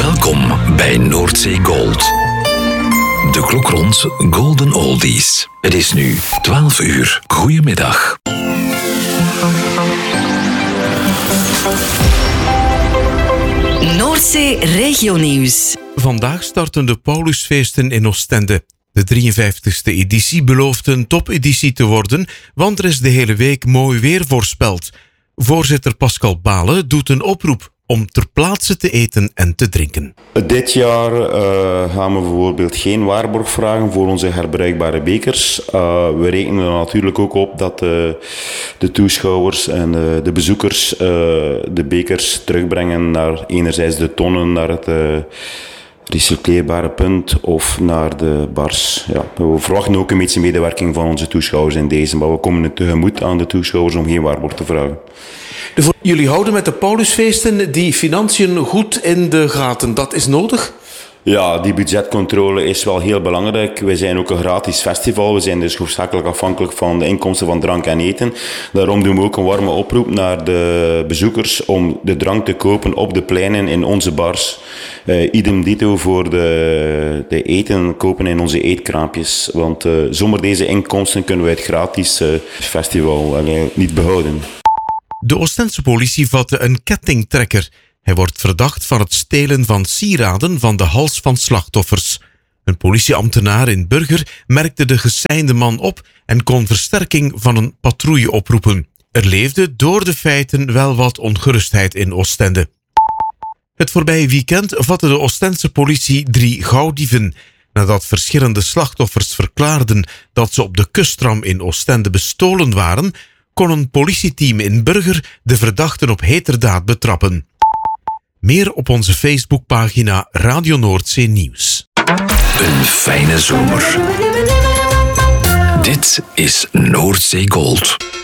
Welkom bij Noordzee Gold. De klok rond Golden Oldies. Het is nu 12 uur. Goedemiddag. Noordzee Regionieuws. Vandaag starten de Paulusfeesten in Oostende. De 53e editie belooft een topeditie te worden, want er is de hele week mooi weer voorspeld. Voorzitter Pascal Balen doet een oproep om ter plaatse te eten en te drinken. Dit jaar gaan we bijvoorbeeld geen waarborg vragen voor onze herbruikbare bekers. We rekenen er natuurlijk ook op dat de toeschouwers en de bezoekers de bekers terugbrengen naar enerzijds de tonnen, naar het recycleerbare punt of naar de bars. Ja, we verwachten ook een beetje medewerking van onze toeschouwers in deze, maar we komen tegemoet aan de toeschouwers om geen waarborg te vragen. Jullie houden met de Paulusfeesten die financiën goed in de gaten. Dat is nodig? Ja, die budgetcontrole is wel heel belangrijk. Wij zijn ook een gratis festival. We zijn dus hoofdzakelijk afhankelijk van de inkomsten van drank en eten. Daarom doen we ook een warme oproep naar de bezoekers om de drank te kopen op de pleinen in onze bars. Idem dito voor de eten kopen in onze eetkraampjes. Want zonder deze inkomsten kunnen wij het gratis festival niet behouden. De Oostense politie vatte een kettingtrekker. Hij wordt verdacht van het stelen van sieraden van de hals van slachtoffers. Een politieambtenaar in Burger merkte de geseinde man op en kon versterking van een patrouille oproepen. Er leefde door de feiten wel wat ongerustheid in Oostende. Het voorbije weekend vatte de Oostense politie 3 gauwdieven. Nadat verschillende slachtoffers verklaarden dat ze op de kusttram in Oostende bestolen waren, kon een politieteam in Burger de verdachten op heterdaad betrappen. Meer op onze Facebookpagina Radio Noordzee Nieuws. Een fijne zomer. Dit is Noordzee Gold.